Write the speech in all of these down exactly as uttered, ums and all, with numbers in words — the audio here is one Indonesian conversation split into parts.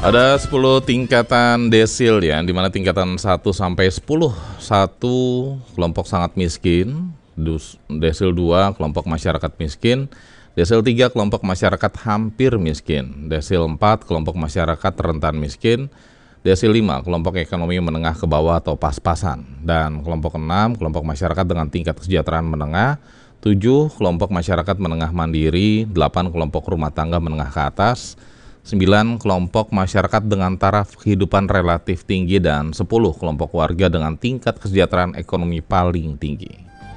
Ada sepuluh tingkatan desil ya, di mana tingkatan satu sampai sepuluh. satu kelompok sangat miskin, Dus- desil dua kelompok masyarakat miskin, desil tiga kelompok masyarakat hampir miskin, desil empat kelompok masyarakat rentan miskin, desil lima kelompok ekonomi menengah ke bawah atau pas-pasan, dan kelompok enam kelompok masyarakat dengan tingkat kesejahteraan menengah, tujuh kelompok masyarakat menengah mandiri, delapan kelompok rumah tangga menengah ke atas, sembilan kelompok masyarakat dengan taraf kehidupan relatif tinggi, dan sepuluh kelompok warga dengan tingkat kesejahteraan ekonomi paling tinggi.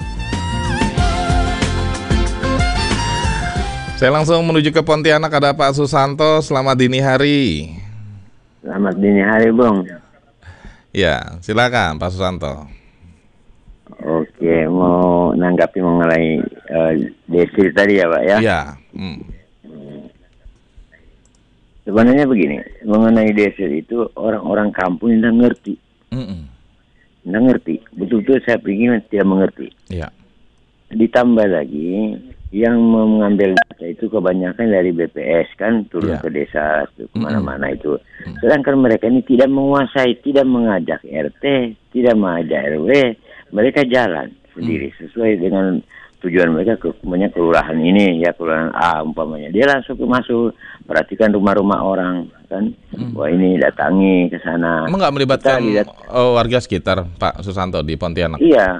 Saya langsung menuju ke Pontianak, ada Pak Susanto. Selamat dini hari. Selamat dini hari, Bung. Ya, silakan Pak Susanto. Oke, mau nanggapi mengenai uh, desil tadi ya, Pak ya? Ya. Hmm. Sebenarnya begini, mengenai desil itu orang-orang kampung tidak ngerti. Mm-mm. Tidak ngerti. Betul-betul saya pikir tidak mengerti. Ya. Ditambah lagi, yang mengambil data itu kebanyakan dari B P S kan, turun Ya. ke desa, kemana-mana itu. Sedangkan mereka ini tidak menguasai, tidak mengajak R T, tidak mengajak R W, mereka jalan sendiri sesuai dengan tujuan mereka, ke umpamanya kelurahan ini ya, kelurahan A umpamanya, dia langsung ke masuk, perhatikan rumah-rumah orang kan, hmm. wah ini datangi ke sana. Emang nggak melibatkan lihat, oh, warga sekitar Pak Susanto di Pontianak? Iya,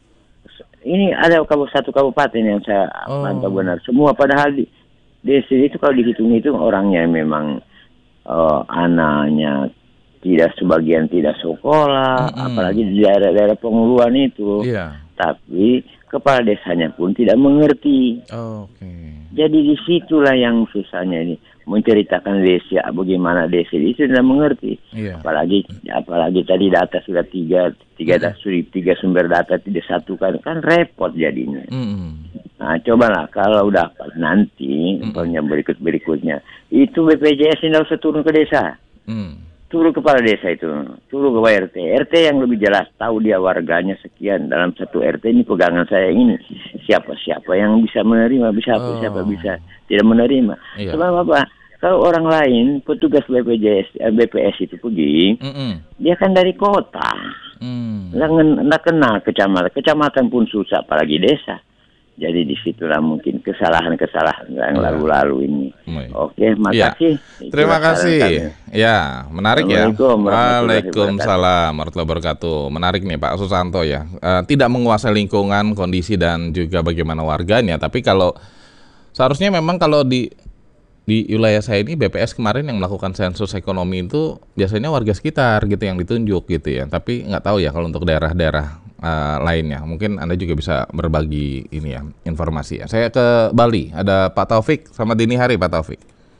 ini ada satu kabupaten yang saya oh. pantau benar semua, padahal di desil itu kalau dihitung itu orangnya memang uh, anaknya tidak, sebagian tidak sekolah, mm-hmm. apalagi di daerah-daerah penghuluan itu. Yeah. Tapi kepala desanya pun tidak mengerti. Oh, Oke. Okay. Jadi disitulah yang susahnya ini, menceritakan desil, bagaimana desil itu tidak mengerti. Yeah. Apalagi apalagi tadi data sudah tiga, tiga, mm-hmm. da, tiga sumber data tidak satu kan, kan repot jadinya. Mm-hmm. Nah, cobalah kalau dapat nanti, umpamanya mm-hmm. berikut-berikutnya, itu B P J S tidak usah turun ke desa. Mm. Turun kepala desa itu, turun ke R T. R T yang lebih jelas, tahu dia warganya sekian. Dalam satu R T ini pegangan saya ini, siapa-siapa yang bisa menerima, bisa apa, oh. siapa bisa tidak menerima. Iya. Sebab apa? Kalau orang lain, petugas B P J S, B P S itu pergi, mm-mm. dia kan dari kota. Mm. Nggak kenal kecamatan, kecamatan pun susah, apalagi desa. Jadi disitulah mungkin kesalahan-kesalahan yang lalu-lalu ini. Oke, makasih. Ya. Terima kasih. Ya, menarik ya. Waalaikumsalam warahmatullahi wabarakatuh. Menarik nih Pak Susanto ya. Uh, tidak menguasai lingkungan, kondisi dan juga bagaimana warganya. Tapi kalau seharusnya memang kalau di di wilayah saya ini B P S kemarin yang melakukan sensus ekonomi itu biasanya warga sekitar gitu yang ditunjuk gitu ya. Tapi nggak tahu ya kalau untuk daerah-daerah uh, lainnya. Mungkin Anda juga bisa berbagi ini ya informasi ya. Saya ke Bali, ada Pak Taufik. Selamat dini hari Pak Taufik.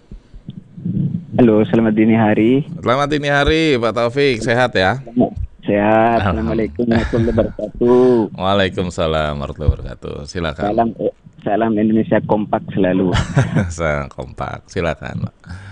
Halo, selamat dini hari. Selamat dini hari Pak Taufik, sehat ya? Sehat. Assalamualaikum warahmatullahi wabarakatuh. Waalaikumsalam warahmatullahi wabarakatuh. Silakan. Salam Salam Indonesia kompak selalu. Salam kompak, silakan.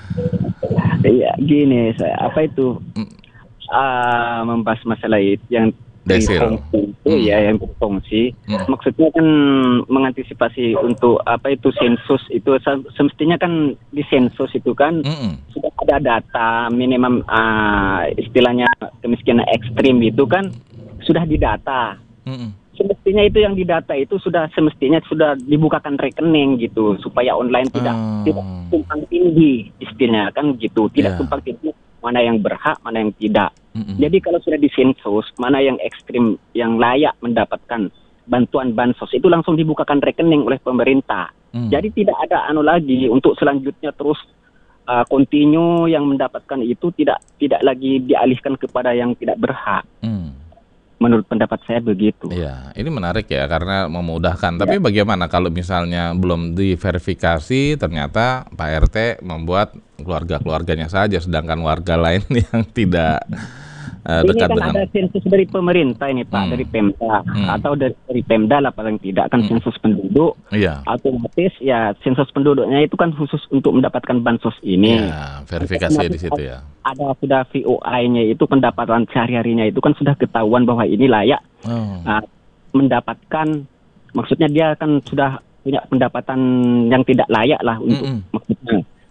Iya, gini saya apa itu mm. uh, membahas masalah itu yang desil itu mm. ya yang berfungsi. Mm. Maksudnya kan mengantisipasi untuk apa itu sensus itu semestinya kan di sensus itu kan mm. sudah ada data minimum uh, istilahnya kemiskinan ekstrim itu kan sudah didata. Mm. Semestinya itu yang didata itu sudah semestinya sudah dibukakan rekening gitu supaya online tidak hmm. tidak tumpang tinggi istilahnya kan gitu, tidak yeah. tumpang tinggi mana yang berhak mana yang tidak. Mm-mm. Jadi kalau sudah disensus mana yang ekstrim yang layak mendapatkan bantuan bansos itu langsung dibukakan rekening oleh pemerintah. Mm. Jadi tidak ada anu lagi untuk selanjutnya terus uh, continue yang mendapatkan itu tidak tidak lagi dialihkan kepada yang tidak berhak. Mm. Menurut pendapat saya begitu. Iya, ini menarik ya karena memudahkan. Tapi ya. Bagaimana kalau misalnya belum diverifikasi ternyata Pak R T membuat keluarga-keluarganya saja sedangkan warga lain yang tidak uh, dekat kan dengan. Ini kan ada sensus dari pemerintah ini Pak, hmm. dari Pemda hmm. atau dari, dari Pemda lah paling tidak kan hmm. sensus penduduk. Iya. Otomatis ya sensus penduduknya itu kan khusus untuk mendapatkan bansos ini. Ya, verifikasi di situ ya. Ada sudah V O I-nya itu pendapatan sehari-harinya itu kan sudah ketahuan bahwa ini layak oh. uh, mendapatkan, maksudnya dia kan sudah punya pendapatan yang tidak layak lah untuk mm-hmm. maksudnya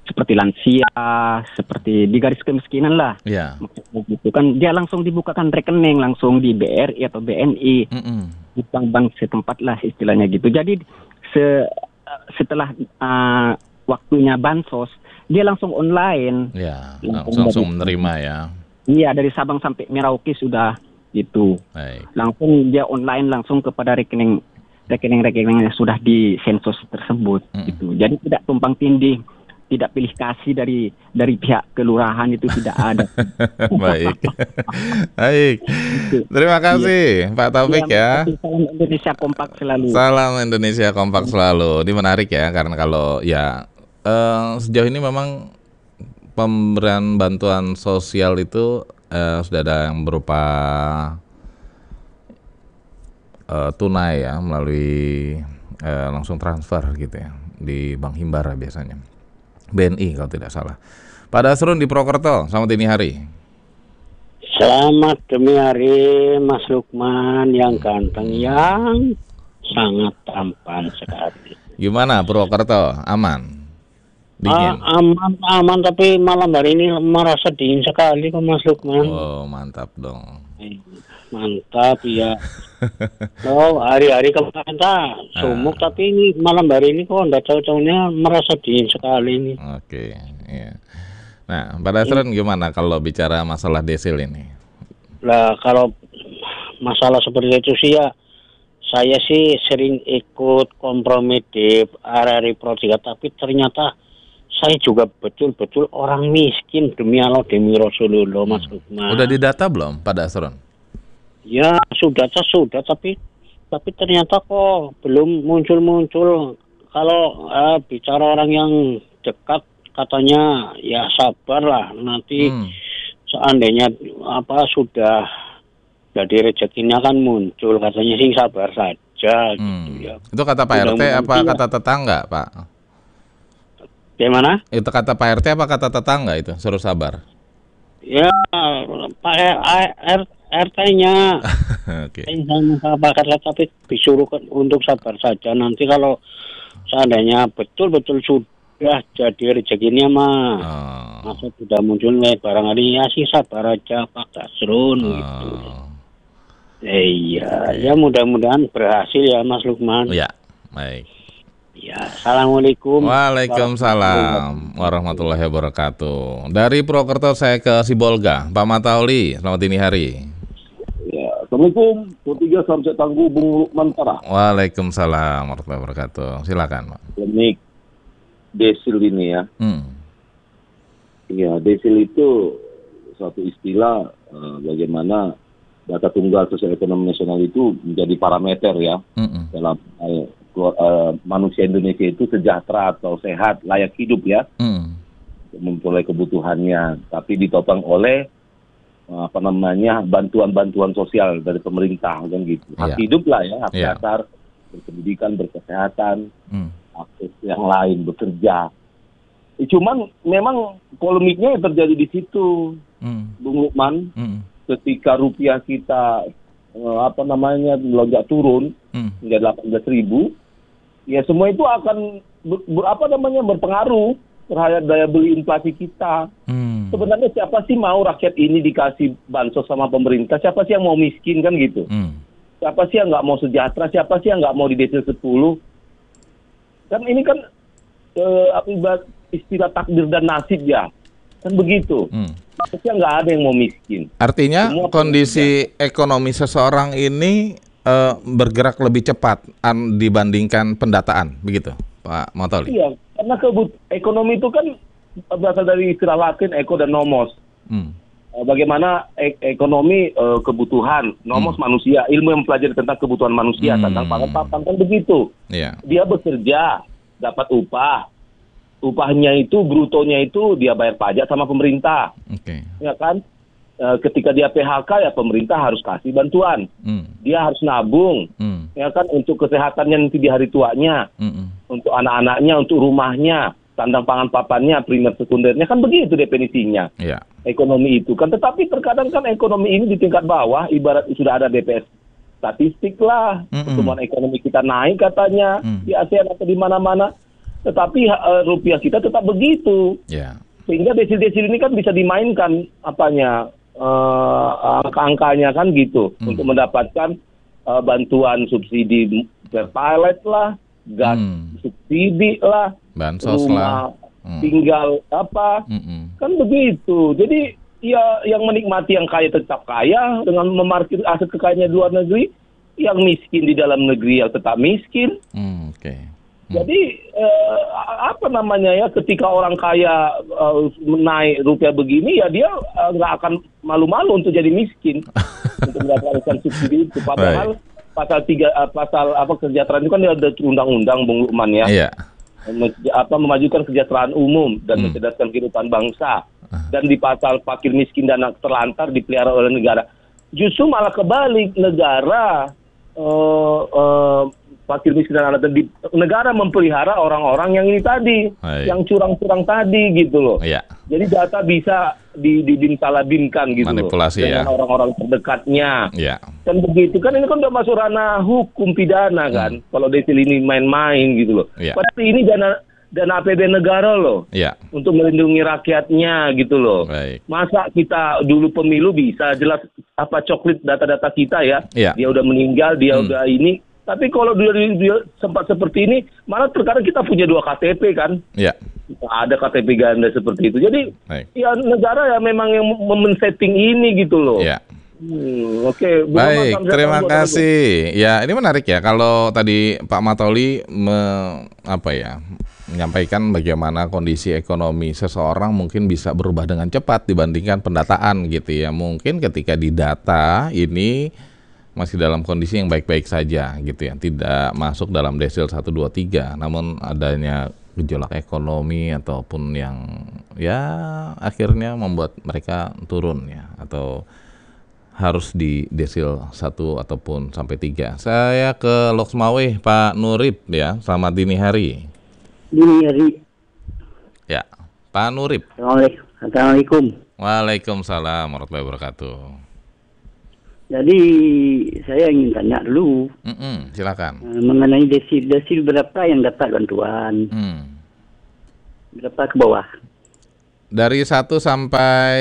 seperti lansia, seperti di garis kemiskinan lah. Yeah. Maksudnya gitu kan, dia langsung dibukakan rekening langsung di B R I atau B N I, mm-hmm. di bank-bank setempat lah istilahnya gitu. Jadi se setelah uh, waktunya bansos, dia langsung online. Ya, langsung, langsung menerima ya. Iya, dari Sabang sampai Merauke sudah gitu. Baik. Langsung dia online langsung kepada rekening rekening-rekening yang sudah di sensus tersebut, mm-hmm. gitu. Jadi tidak tumpang tindih, tidak pilih kasih dari dari pihak kelurahan, itu tidak ada. Baik. Baik. Terima kasih ya. Pak Taufik ya. ya. Salam Indonesia kompak selalu. Salam Indonesia kompak selalu. Ini menarik ya, karena kalau ya uh, sejauh ini memang pemberian bantuan sosial itu uh, sudah ada yang berupa uh, tunai ya, melalui uh, langsung transfer gitu ya di Bank Himbara biasanya. B N I kalau tidak salah. Pak Dasrun di Purwokerto, selamat dini hari. Selamat dini hari Mas Lukman yang ganteng, yang sangat tampan sekali. Gimana Purwokerto, aman? Dingin? Ah, aman, aman, tapi malam hari ini merasa dingin sekali kok Mas Lukman. Oh, mantap dong. Mantap ya. Oh, hari-hari kemarin tak sumuk, ah. tapi ini malam hari ini kok enggak tahu-tahunya merasa dingin sekali ini. Oke, iya. Nah, Pak Dasran gimana kalau bicara masalah desil ini? Lah, kalau masalah seperti itu sih ya, saya sih sering ikut kompromi di area Pro tiga, tapi ternyata saya juga betul-betul orang miskin demi Allah demi Rasulullah, Mas Lukman. Udah didata belum, Pak Dasron? Ya sudah, sudah, tapi tapi ternyata kok belum muncul-muncul. Kalau uh, bicara orang yang dekat, katanya ya sabarlah, nanti hmm. seandainya apa sudah jadi rezekinya kan muncul, katanya sih sabar saja. Hmm. Gitu ya. Itu kata Pak R T apa ya. Kata tetangga, Pak? Gimana? Itu kata Pak R T apa kata tetangga itu, suruh sabar? Ya, Pak R T-nya. Oke. Okay. Tapi disuruh untuk sabar saja. Nanti kalau seandainya betul-betul sudah jadi rezekinya mah, oh. masa sudah muncul nih barangkali ya sih sabar aja Pak Dasrun oh. gitu. Eh, iya, okay. Ya mudah-mudahan berhasil ya Mas Lukman. Ya, baik. Ya, assalamualaikum. Waalaikumsalam warahmatullahi wabarakatuh. Dari Purwokerto saya ke Sibolga, Pak Matauli, selamat dini hari. Ya, assalamualaikum. Ketiga sampai tangguh Bung Lukman Parah. Waalaikumsalam warahmatullahi wabarakatuh. Silakan, Pak. Klinik desil ini ya. Hmm. Iya, desil itu suatu istilah uh, bagaimana data tunggal sosioekonomi nasional itu menjadi parameter ya hmm. dalam uh, Uh, manusia Indonesia itu sejahtera atau sehat, layak hidup ya, hmm. memperoleh kebutuhannya, tapi ditopang oleh uh, apa namanya bantuan-bantuan sosial dari pemerintah kan gitu. Hak yeah. hidup lah ya, hak yeah. dasar, berpendidikan, berkesehatan, hmm. akses yang lain, bekerja. Eh, cuman memang polemiknya terjadi di situ, hmm. Bung Lukman, hmm. ketika rupiah kita uh, apa namanya melonjak turun hmm. hingga delapan belas ribu. Ya semua itu akan ber, ber, apa namanya berpengaruh terhadap daya beli inflasi kita. Hmm. Sebenarnya siapa sih mau rakyat ini dikasih bansos sama pemerintah? Siapa sih yang mau miskin kan gitu? Hmm. Siapa sih yang nggak mau sejahtera? Siapa sih yang nggak mau di desil sepuluh? Kan ini kan eh, akibat istilah takdir dan nasib ya. Kan begitu. Hmm. Siapa nggak ada yang mau miskin. Artinya semua kondisi pemerintah. Ekonomi seseorang ini Uh, bergerak lebih cepat an, dibandingkan pendataan, begitu Pak Matauli? Iya, karena kebut ekonomi itu kan berasal dari istilah Latin eko dan nomos. Hmm. Uh, bagaimana ek ekonomi uh, kebutuhan, nomos hmm. manusia, ilmu yang mempelajari tentang kebutuhan manusia, hmm. tentang pangan papan kan begitu. Yeah. Dia bekerja, dapat upah, upahnya itu brutonya itu dia bayar pajak sama pemerintah, okay. ya kan? Ketika dia P H K ya pemerintah harus kasih bantuan, mm. dia harus nabung, mm. ya kan untuk kesehatannya nanti di hari tuanya, mm-mm. untuk anak-anaknya, untuk rumahnya, sandang pangan papannya, primer sekundernya kan begitu definisinya. Yeah. Ekonomi itu kan, tetapi terkadang kan ekonomi ini di tingkat bawah, ibarat sudah ada B P S statistik lah, mm-mm. pertumbuhan ekonomi kita naik katanya mm. di ASEAN atau di mana-mana. tetapi uh, rupiah kita tetap begitu. Yeah. Sehingga desil-desil ini kan bisa dimainkan apanya uh, angka-angkanya kan gitu hmm. untuk mendapatkan uh, bantuan subsidi pertalite lah, gas hmm. subsidi lah, bansos rumah lah. Hmm. tinggal apa, hmm. kan begitu. Jadi ya yang menikmati yang kaya tetap kaya dengan memarkir aset kekayaannya di luar negeri, yang miskin di dalam negeri yang tetap miskin. Hmm, Oke. Okay. Hmm. Jadi eh, apa namanya ya, ketika orang kaya eh, naik rupiah begini ya dia nggak eh, akan malu-malu untuk jadi miskin untuk mendapatkan subsidi itu. Padahal right. pasal tiga eh, pasal apa kesejahteraan itu kan ada undang-undang Bung Lukman ya. Yeah. Apa memajukan kesejahteraan umum dan hmm. mencerdaskan kehidupan bangsa. Dan di pasal fakir miskin dan anak terlantar dipelihara oleh negara. Justru malah kebalik, negara uh, uh, fakir miskin dan anak di, negara memelihara orang-orang yang ini tadi, Hai. yang curang-curang tadi gitu loh. Ya. Jadi data bisa di dibinsalabinkan gitu manipulasi loh, dengan ya. orang-orang terdekatnya. Ya. Dan begitu kan ini kan udah masuk ranah hukum pidana kan. Hmm. Kalau desil ini main-main gitu loh. Ya. Padahal ini dana dana A P B N negara loh. Ya. Untuk melindungi rakyatnya gitu loh. Baik. Masa kita dulu pemilu bisa jelas apa coklit data-data kita ya. Ya. Dia udah meninggal, dia hmm. udah ini. Tapi kalau dia, dia sempat seperti ini, malah terkadang kita punya dua K T P kan. Iya. Ada K T P ganda seperti itu. Jadi Baik. ya negara ya memang yang men-setting ini gitu loh. Iya. Hmm, Oke. Okay. Baik, terima kasih. Itu. Ya, ini menarik ya. Kalau tadi Pak Matoli me, apa ya, menyampaikan bagaimana kondisi ekonomi seseorang mungkin bisa berubah dengan cepat dibandingkan pendataan gitu ya. Mungkin ketika didata ini masih dalam kondisi yang baik-baik saja gitu ya, tidak masuk dalam desil satu, dua, tiga, namun adanya gejolak ekonomi ataupun yang ya akhirnya membuat mereka turun ya, atau harus di desil satu ataupun sampai tiga. Saya ke Loksmawe, Pak Nurib ya, selamat dini hari. Dini hari. Ya, Pak Nurib. Assalamualaikum. Waalaikumsalam warahmatullahi wabarakatuh. Jadi saya ingin tanya dulu, Mm-mm, silakan. Mengenai desil, desil berapa yang dapat bantuan? Hmm. Berapa ke bawah? Dari satu sampai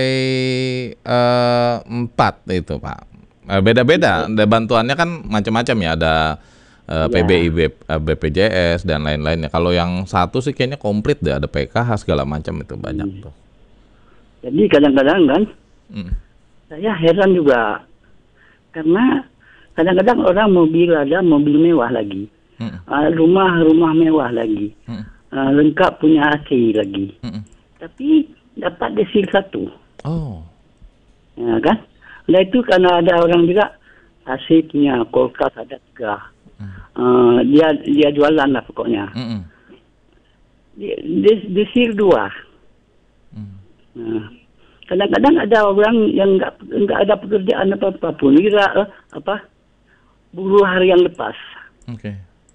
uh, empat itu Pak. Uh, beda-beda. Ya. Bantuannya kan macam-macam ya. Ada uh, ya. P B I, B P J S dan lain-lainnya. Kalau yang satu sih kayaknya komplit deh. Ada P K H segala macam itu banyak hmm. tuh. Jadi kadang-kadang kan, hmm. saya heran juga. Karena kadang-kadang orang mobil ada mobil mewah lagi, hmm. uh, rumah-rumah mewah lagi, hmm. uh, lengkap punya A C lagi, hmm. tapi dapat desil satu. Oh, ya kan? Nah itu karena ada orang juga A C punya, kulkas ada tiga, hmm. uh, dia dia jualan lah pokoknya. Hmm. Des, desil dua. Hmm. Nah, kadang-kadang ada orang yang nggak nggak ada pekerjaan apa-apa pun, kira eh, apa buruh hari yang lepas. Oke. Okay.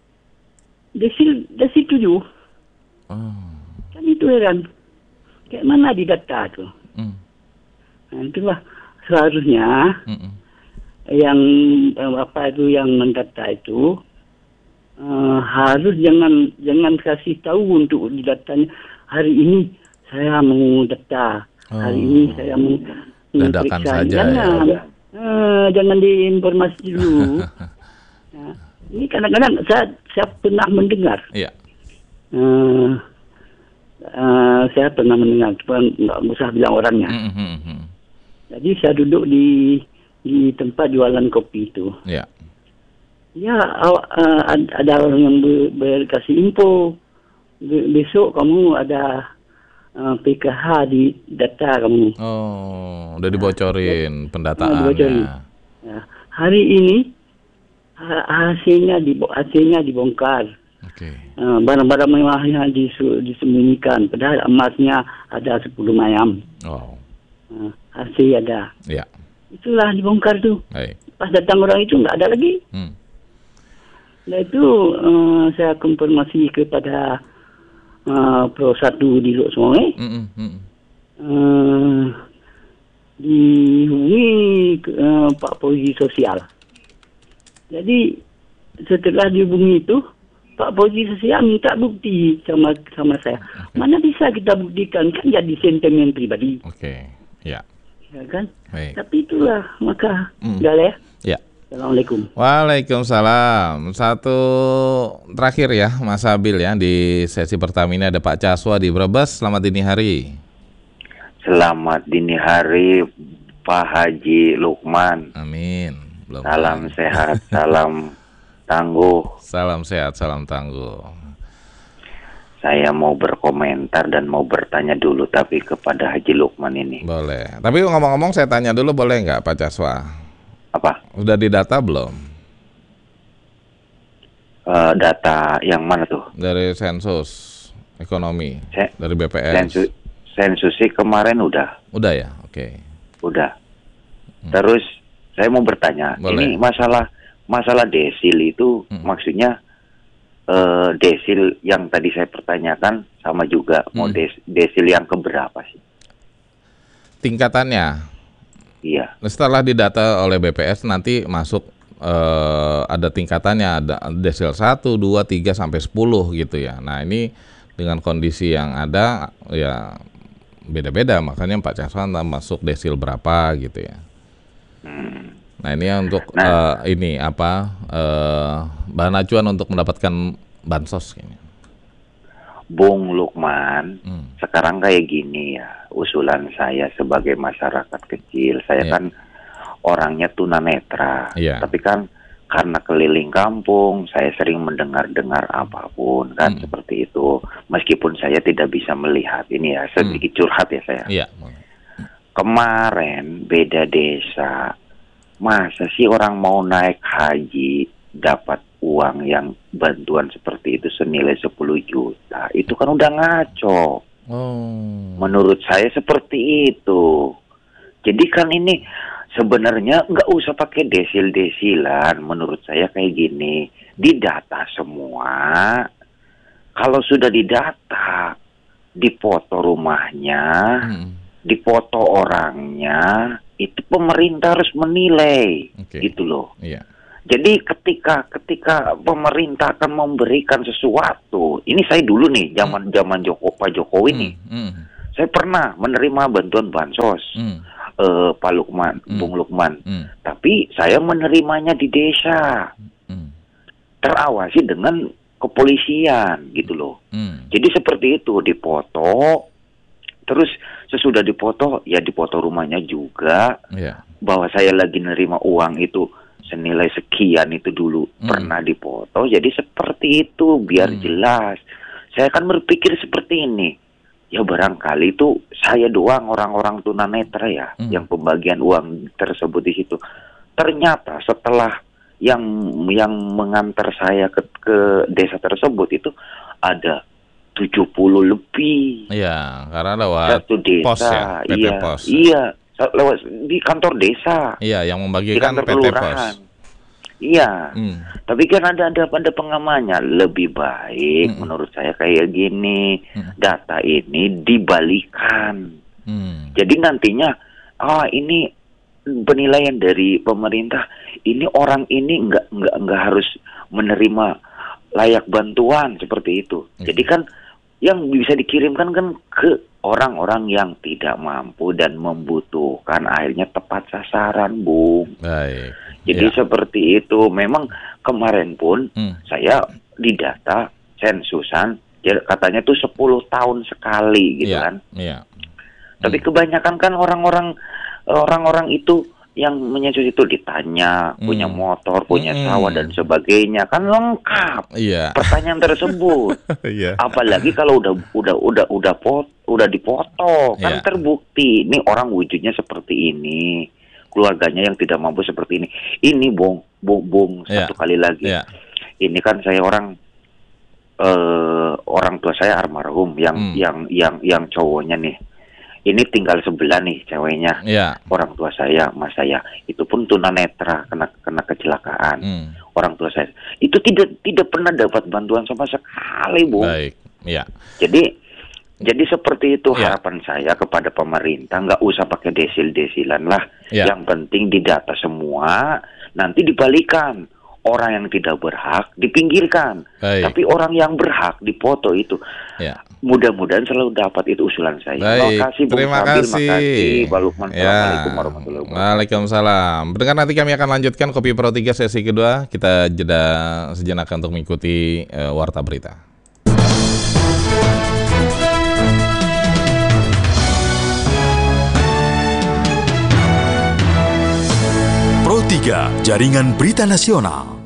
Desil desil tujuh. Oh. Kan itu kan, kayak mana di data tuh? Mm. Nah, itulah seharusnya Mm-mm. yang apa itu yang mendata itu uh, harus jangan jangan kasih tahu untuk di datanya hari ini saya mau data. Oh. Hari ini saya mau dadakan saja jangan, ya. Uh, jangan diinformasi dulu. Nah, ini kadang-kadang saya saya pernah mendengar. Iya. Uh, uh, saya pernah mendengar, cuma nggak usah bilang orangnya. Mm-hmm. Jadi saya duduk di di tempat jualan kopi itu. Iya. Ya, uh, ada orang yang ber, berkasih info. Besok kamu ada Uh, P K H di data kamu. Oh, udah dibocorin nah, pendataannya. Dibocorin. Ya. Hari ini hasilnya di hasilnya dibongkar. Oke. Okay. Uh, barang-barang mewahnya disu, disembunyikan. Padahal emasnya ada sepuluh mayam. Oh. Uh, hasil ada. Ya. Itulah dibongkar tuh. Hai. Pas datang orang itu nggak ada lagi. Hmm. Nah itu uh, saya konfirmasi kepada Uh, Pro satu di Loksmawe, mm -mm. uh, dihubungi uh, Pak Polisi Sosial. Jadi setelah dihubungi itu, Pak Fauzi saya minta bukti sama sama saya. Okay. Mana bisa kita buktikan, kan jadi sentimen pribadi. Oke, okay. ya. Ya kan? Baik. Tapi itulah maka hmm. enggak ya. Ya. Assalamualaikum. Waalaikumsalam. Satu terakhir ya, Mas Abil ya, di sesi pertama ini ada Pak Caswa di Brebes. Selamat dini hari. Selamat dini hari Pak Haji Lukman. Amin. Belum salam lagi. Sehat, salam tangguh. Salam sehat, salam tangguh. Saya mau berkomentar dan mau bertanya dulu tapi kepada Haji Lukman ini. Boleh. Tapi ngomong-ngomong saya tanya dulu boleh nggak Pak Caswa? Apa? Udah didata belum? Uh, data yang mana tuh? Dari sensus ekonomi. Se- dari B P S. Sensus, sensus sih kemarin udah. Udah ya? Oke. Okay. Udah. Hmm. Terus saya mau bertanya, boleh. Ini masalah masalah desil itu hmm. maksudnya uh, desil yang tadi saya pertanyakan sama juga hmm. mau des, desil yang keberapa sih? Tingkatannya? Iya. Setelah didata oleh B P S nanti masuk uh, ada tingkatannya, ada desil satu, dua, tiga sampai sepuluh gitu ya. Nah, ini dengan kondisi yang ada ya beda-beda, makanya Pak Caswan masuk desil berapa gitu ya. Hmm. Nah, ini untuk nah. uh, ini apa uh, bahan acuan untuk mendapatkan bansos ini. Bung Lukman, hmm. sekarang kayak gini ya, usulan saya sebagai masyarakat kecil, saya yeah. kan orangnya tunanetra, yeah. tapi kan karena keliling kampung, saya sering mendengar-dengar apapun kan hmm. seperti itu, meskipun saya tidak bisa melihat, ini ya sedikit hmm. curhat ya saya. Yeah. Kemarin beda desa, masa sih orang mau naik haji dapat uang yang bantuan seperti itu senilai sepuluh juta, itu kan udah ngaco. Oh. Menurut saya seperti itu. Jadi kan ini sebenarnya nggak usah pakai desil-desilan. Menurut saya kayak gini, didata semua. Kalau sudah didata, dipoto rumahnya, hmm. dipoto orangnya, itu pemerintah harus menilai, okay. gitu loh. Iya. Jadi ketika ketika pemerintah akan memberikan sesuatu, ini saya dulu nih zaman zaman Joko Pak Jokowi hmm. nih, hmm. saya pernah menerima bantuan bansos, hmm. uh, Pak Lukman, hmm. Bung Lukman, hmm. tapi saya menerimanya di desa, hmm. terawasi dengan kepolisian, gitu loh. Hmm. Jadi seperti itu, dipoto, terus sesudah dipoto, ya dipoto rumahnya juga, yeah. bahwa saya lagi nerima uang itu senilai sekian itu dulu hmm. pernah dipoto, jadi seperti itu biar hmm. jelas. Saya kan berpikir seperti ini, ya barangkali itu saya doang orang-orang tunanetra ya hmm. yang pembagian uang tersebut di situ. Ternyata setelah yang yang mengantar saya ke, ke desa tersebut itu ada tujuh puluh lebih. Iya, karena lewat satu desa, pos ya, P T iya, Pos. Iya. Lewat di kantor desa. Iya, yang membagikan P T Pos. Iya. Hmm. Tapi kan ada ada pada pengamannya, lebih baik hmm. menurut saya kayak gini, hmm. data ini dibalikan. Hmm. Jadi nantinya ah ini penilaian dari pemerintah, ini orang ini nggak nggak nggak harus menerima layak bantuan seperti itu. Hmm. Jadi kan yang bisa dikirimkan kan ke orang-orang yang tidak mampu dan membutuhkan, akhirnya tepat sasaran, Bung. Baik. Jadi ya. Seperti itu. Memang kemarin pun hmm. saya didata sensusan, katanya tuh sepuluh tahun sekali gitu ya. Kan. Iya. Tapi hmm. kebanyakan kan orang-orang orang-orang itu yang menyensus itu ditanya hmm. punya motor, punya hmm. sawah dan sebagainya, kan lengkap. Iya. Pertanyaan tersebut. Iya. Apalagi kalau udah udah udah udah pot, udah dipoto, kan iya. terbukti ini orang wujudnya seperti ini, keluarganya yang tidak mampu seperti ini. Ini bong bong bong iya. satu kali lagi. Iya. Ini kan saya orang uh, orang tua saya almarhum yang hmm. yang yang yang cowoknya nih. Ini tinggal sebelah nih ceweknya, yeah. orang tua saya, mas saya, itu pun tunanetra kena kena kecelakaan. Mm. Orang tua saya itu tidak tidak pernah dapat bantuan sama sekali, Bu. Baik, ya. Yeah. Jadi jadi seperti itu yeah. harapan saya kepada pemerintah, nggak usah pakai desil-desilan lah. Yeah. Yang penting didata semua, nanti dibalikan. orang yang tidak berhak dipinggirkan. Baik. Tapi orang yang berhak dipoto itu. Ya. Mudah-mudahan selalu dapat, itu usulan saya. Baik. Terima kasih Bung Terima Sabil, kasih. makasih Pak Lukman. Ya. Assalamualaikum warahmatullahi wabarakatuh. Waalaikumsalam. Pendengar, nanti kami akan lanjutkan Kopi Pro tiga sesi kedua. Kita jeda sejenak untuk mengikuti uh, Warta Berita. Pro tiga, Jaringan Berita Nasional.